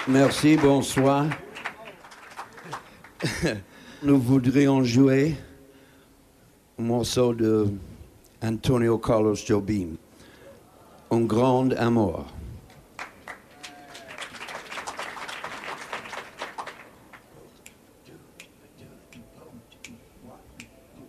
Merci, bonsoir. Nous voudrions jouer un morceau de Antonio Carlos Jobim, Un grand amour.